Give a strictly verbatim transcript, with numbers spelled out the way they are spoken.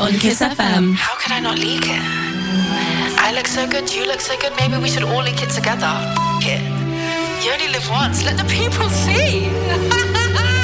on Kiss F M. How could I not leak it? I look so good, you look so good, maybe we should all leak it together. F it. You only live once, let the people see.